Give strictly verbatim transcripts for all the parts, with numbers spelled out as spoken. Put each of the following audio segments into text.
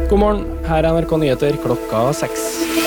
God morgen, her er N R K Nyheter klokka seks.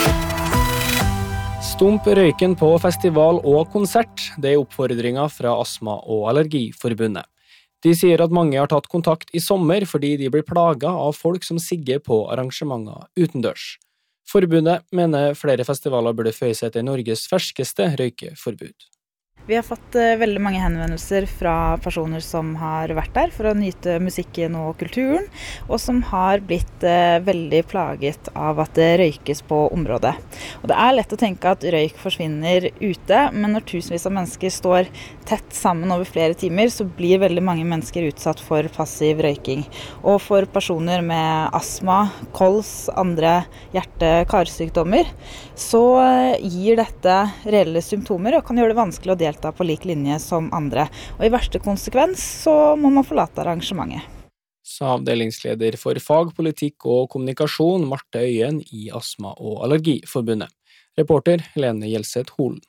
Stump røyken på festival og konsert, det er oppfordringer fra Astma- og Allergiforbundet. De sier at mange har tatt kontakt i sommer fordi de blir plaget av folk som sigger på arrangementer utendørs. Forbundet mener flere festivaler burde føye seg til Norges ferskeste røykeforbud. Vi har fått uh, veldig mange henvendelser fra personer som har vært der for å nyte musikken og kulturen, og som har blitt uh, veldig plaget av at det røykes på området. Og det er lett å tenke at røyk forsvinner ute, men når tusenvis av mennesker står tett sammen over flere timer, så blir veldig mange mennesker utsatt for passiv røyking. Og for personer med astma, kols, andre hjerte-karsykdommer, så uh, gir dette reelle symptomer og kan gjøre det vanskelig å delta på lik linje som andre. Og i verste konsekvens så må man forlate arrangementet. Sa avdelingsleder for fag, politikk og kommunikasjon Marte Øyen i Astma- og Allergiforbundet. Reporter Helene Gjelseth Holen.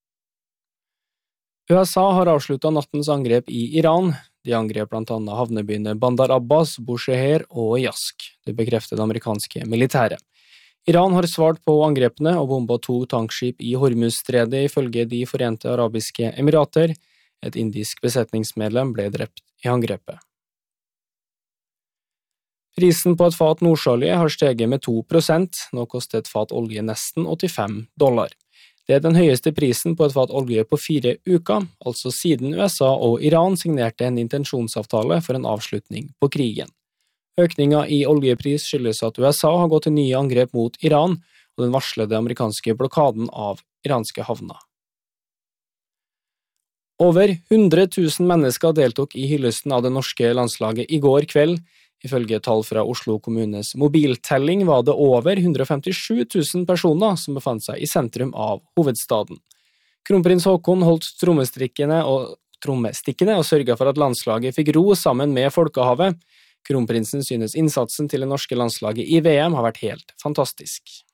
U S A har avsluttet nattens angrep i Iran. De angrep blant annet havnebyene Bandar Abbas, Bushehr og Yazd. Det bekrefter det amerikanske militæret. Iran har svart på angrepene og bombet to tankskip i Hormuzstredet ifølge de forente arabiske emirater. Et indisk besetningsmedlem ble drept i angrepet. Prisen på et fat nordsjøolje har steget med to prosent. Nå koster et fat olje nesten åttifem dollar. Det er den høyeste prisen på et fat olje på fire uker, altså siden U S A og Iran signerte en intensjonsavtale for en avslutning på krigen. Økningen i oljepris skyldes at U S A har gått til nye angrep mot Iran og den varslede amerikanske blokaden av iranske havner. Over hundre tusen mennesker deltok i hyllesten av det norske landslaget i går kveld. Ifølge tall fra Oslo kommunes mobiltelling var det over hundre femtisju tusen personer som befant seg i sentrum av hovedstaden. Kronprins Haakon holdt trommestikkene og, trommestikkene og sørget for at landslaget fikk ro sammen med folkehavet. Kronprinsen synes innsatsen til det norske landslaget i V M har vært helt fantastisk.